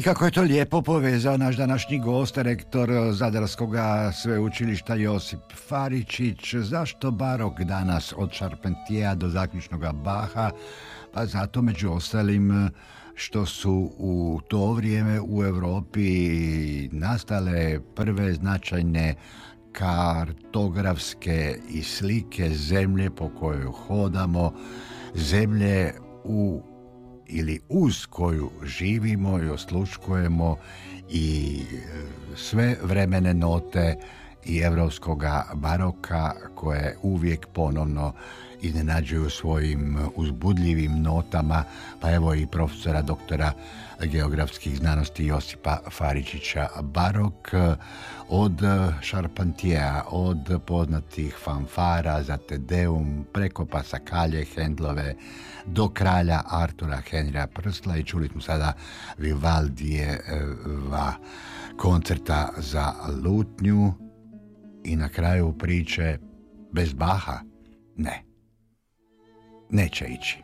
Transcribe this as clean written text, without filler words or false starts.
kako je to lijepo povezao naš današnji gost, rektor Zadarskog sveučilišta Josip Faričić. Zašto barok danas od Charpentierea do zaključnoga Bacha? Pa zato među ostalim što su u to vrijeme u Europi nastale prve značajne kartografske i slike zemlje po kojoj hodamo, zemlje u ili uz koju živimo i osluškujemo, i sve vremene note i evropskoga baroka koje uvijek ponovno iznenađuju svojim uzbudljivim notama, pa evo i profesora doktora geografskih znanosti Josipa Faričića. Barok od Charpentierea, od poznatih fanfara za Te Deum, preko Pasakalje, Hendlove, do kralja Artura Henrya Prsla, i čuli smo sada Vivaldijeva koncerta za lutnju. I na kraju priče bez Bacha? Ne. Neće ići.